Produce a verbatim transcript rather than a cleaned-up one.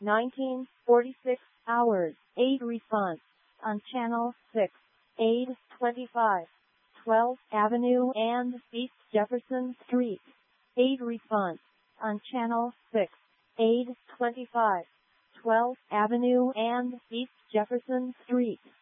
nineteen forty-six hours, eight response on channel six, eight twenty-five, twelfth Avenue and East Jefferson Street, eight response on channel six, eight twenty-five, twelfth Avenue and East Jefferson Street.